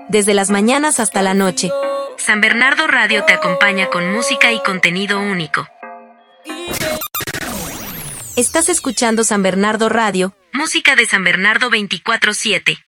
desde las mañanas hasta la noche. San Bernardo Radio te acompaña con música y contenido único. Estás escuchando San Bernardo Radio, música de San Bernardo 24/7.